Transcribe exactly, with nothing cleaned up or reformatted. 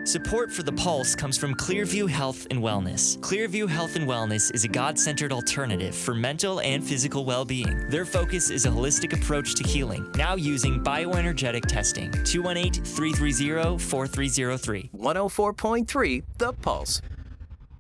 Support for The Pulse comes from Clearview Health and Wellness. Clearview Health and Wellness is a God-centered alternative for mental and physical well-being. Their focus is a holistic approach to healing, now using bioenergetic testing. two one eight, three three zero, four three zero three. one oh four point three The Pulse.